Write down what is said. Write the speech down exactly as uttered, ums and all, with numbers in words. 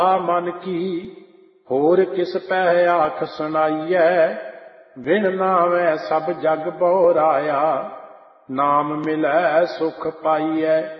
मन की होर किस पै आख सुनाइए। बिन नावै सब जग बहुराया, नाम मिलै सुख पाइयै।